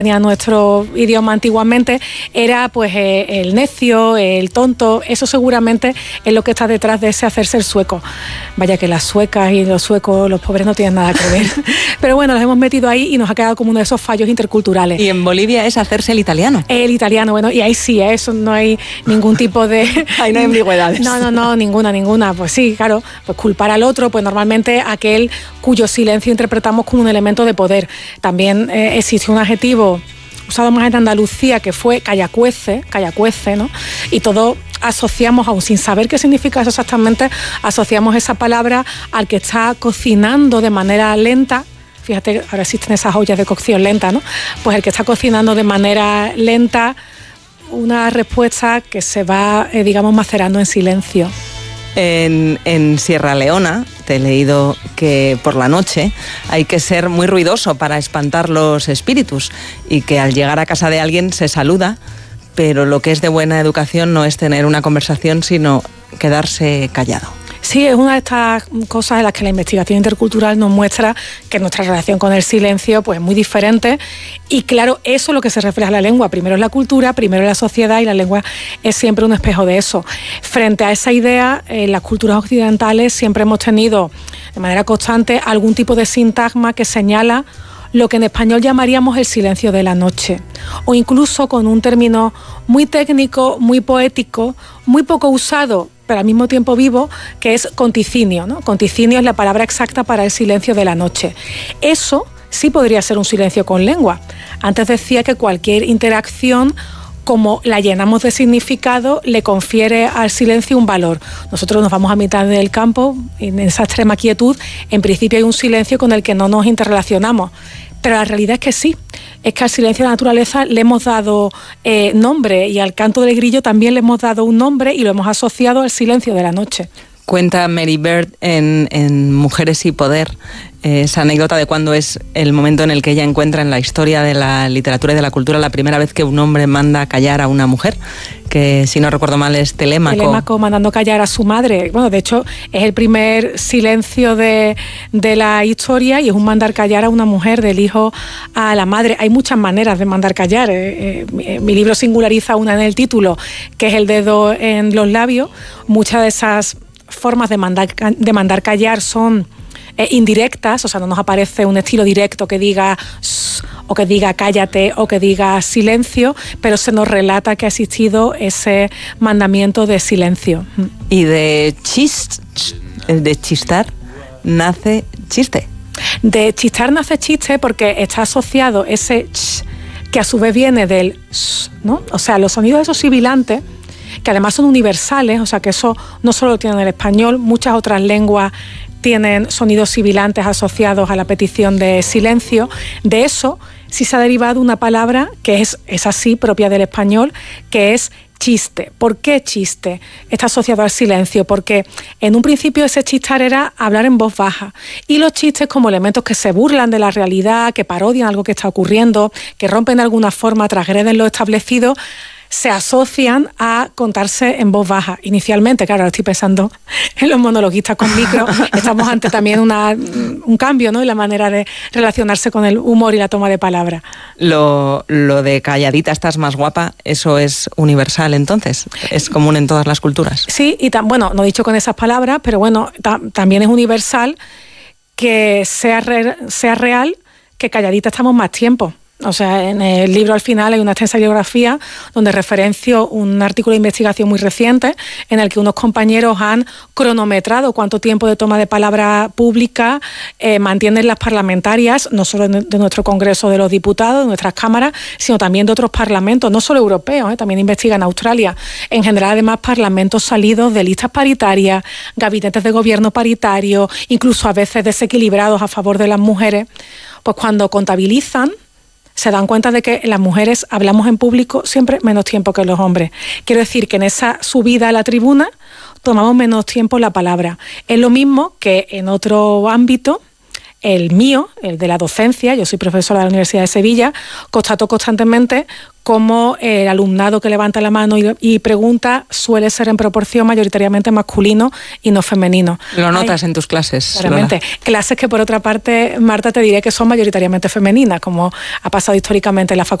tenía nuestro idioma antiguamente, era pues el necio, el tonto. Eso seguramente es lo que está detrás de ese hacerse el sueco. Vaya que las suecas y los suecos, los pobres, no tienen nada que ver. Pero bueno, los hemos metido ahí y nos ha quedado como uno de esos fallos interculturales. Y en Bolivia es hacerse el italiano. El italiano, bueno, y ahí sí, eso no hay ningún tipo de... Ahí no hay ambigüedades. No, ninguna. Pues sí, claro, pues culpar al otro, pues normalmente aquel cuyo silencio interpretamos como un elemento de poder. También existe un adjetivo usado más en Andalucía que fue callacuece, ¿no? Y todos asociamos, aún sin saber qué significa eso exactamente, asociamos esa palabra al que está cocinando de manera lenta. Fíjate, ahora existen esas ollas de cocción lenta, ¿no? Pues el que está cocinando de manera lenta una respuesta que se va, digamos, macerando en silencio. En Sierra Leona te he leído que por la noche hay que ser muy ruidoso para espantar los espíritus y que al llegar a casa de alguien se saluda, pero lo que es de buena educación no es tener una conversación, sino quedarse callado. Sí, es una de estas cosas en las que la investigación intercultural nos muestra que nuestra relación con el silencio pues, es muy diferente y claro, eso es lo que se refleja en la lengua. Primero es la cultura, primero es la sociedad y la lengua es siempre un espejo de eso. Frente a esa idea, en las culturas occidentales siempre hemos tenido de manera constante algún tipo de sintagma que señala lo que en español llamaríamos el silencio de la noche, o incluso con un término muy técnico, muy poético, muy poco usado, pero al mismo tiempo vivo, que es conticinio, ¿no? Conticinio es la palabra exacta para el silencio de la noche. Eso sí podría ser un silencio con lengua. Antes decía que cualquier interacción, como la llenamos de significado, le confiere al silencio un valor. Nosotros nos vamos a mitad del campo, en esa extrema quietud, en principio hay un silencio con el que no nos interrelacionamos. Pero la realidad es que sí, es que al silencio de la naturaleza le hemos dado nombre y al canto del grillo también le hemos dado un nombre y lo hemos asociado al silencio de la noche. Cuenta Mary Beard en Mujeres y Poder esa anécdota de cuando es el momento en el que ella encuentra en la historia de la literatura y de la cultura la primera vez que un hombre manda callar a una mujer, que si no recuerdo mal es Telémaco. Telémaco mandando callar a su madre. Bueno, de hecho es el primer silencio de la historia y es un mandar callar a una mujer, del hijo a la madre. Hay muchas maneras de mandar callar. Mi libro singulariza una en el título, que es el dedo en los labios. Muchas de esas formas de mandar callar son indirectas, o sea, no nos aparece un estilo directo que diga o que diga cállate o que diga silencio, pero se nos relata que ha existido ese mandamiento de silencio. Y de chistar nace chiste. De chistar nace chiste porque está asociado ese ch, que a su vez viene del sh, ¿no? O sea, los sonidos esos sibilantes, que además son universales, o sea que eso no solo lo tiene el español, muchas otras lenguas tienen sonidos sibilantes asociados a la petición de silencio. De eso sí se ha derivado una palabra que es así, propia del español, que es chiste. ¿Por qué chiste? Está asociado al silencio, porque en un principio ese chistar era hablar en voz baja, y los chistes como elementos que se burlan de la realidad, que parodian algo que está ocurriendo, que rompen de alguna forma, transgreden lo establecido, se asocian a contarse en voz baja. Inicialmente, claro, ahora estoy pensando en los monologuistas con micro, estamos ante también un cambio, ¿no?, en la manera de relacionarse con el humor y la toma de palabra. Lo de calladita estás más guapa, ¿eso es universal entonces? ¿Es común en todas las culturas? Sí, y bueno, no he dicho con esas palabras, pero bueno, también es universal que sea real que calladita estamos más tiempo. O sea, en el libro al final hay una extensa bibliografía donde referencio un artículo de investigación muy reciente en el que unos compañeros han cronometrado cuánto tiempo de toma de palabra pública mantienen las parlamentarias, no solo de nuestro Congreso de los Diputados, de nuestras cámaras, sino también de otros parlamentos, no solo europeos, también investigan en Australia. En general, además, parlamentos salidos de listas paritarias, gabinetes de gobierno paritarios, incluso a veces desequilibrados a favor de las mujeres, pues cuando contabilizan, se dan cuenta de que las mujeres hablamos en público siempre menos tiempo que los hombres. Quiero decir que en esa subida a la tribuna tomamos menos tiempo la palabra. Es lo mismo que en otro ámbito, el mío, el de la docencia, yo soy profesora de la Universidad de Sevilla, constato constantemente cómo el alumnado que levanta la mano y pregunta suele ser en proporción mayoritariamente masculino y no femenino. Lo notas en tus clases, claramente. Lola. Clases que, por otra parte, Marta, te diré que son mayoritariamente femeninas, como ha pasado históricamente en la facultad